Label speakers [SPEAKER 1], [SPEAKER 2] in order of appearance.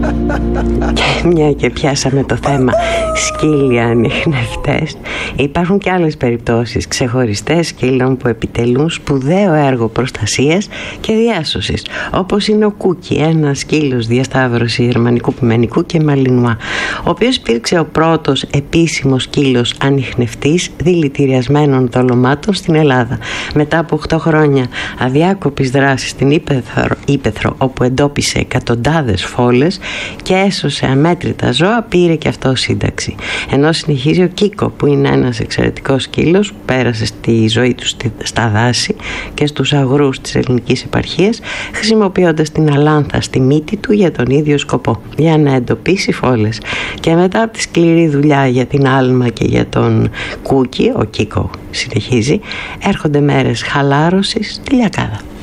[SPEAKER 1] Και μια και πιάσαμε το θέμα σκύλοι ανιχνευτές, υπάρχουν και άλλες περιπτώσεις ξεχωριστές σκύλων που επιτελούν σπουδαίο έργο προστασίας και διάσωσης, όπως είναι ο Κούκι, ένα σκύλος διασταύρωση γερμανικού πιμενικού και μαλινουά, ο οποίος υπήρξε ο πρώτος επίσημος σκύλος ανιχνευτής δηλητηριασμένων δολωμάτων στην Ελλάδα. Μετά από 8 χρόνια αδιάκοπης δράσης στην Ήπεθρο, όπου εντόπισε εκατοντάδες φόλες και έσωσε αμέτρητα ζώα, πήρε και αυτό σύνταξη. Ενώ συνεχίζει ο Κίκο, που είναι ένας εξαιρετικός σκύλος που πέρασε στη ζωή του στα δάση και στους αγρούς της ελληνικής επαρχίας, χρησιμοποιώντας την αλάνθα στη μύτη του για τον ίδιο σκοπό, για να εντοπίσει φόλες. Και μετά από τη σκληρή δουλειά για την άλμα και για τον Κούκι, ο Κίκο συνεχίζει, έρχονται μέρες χαλάρωσης στη Λιακάδα.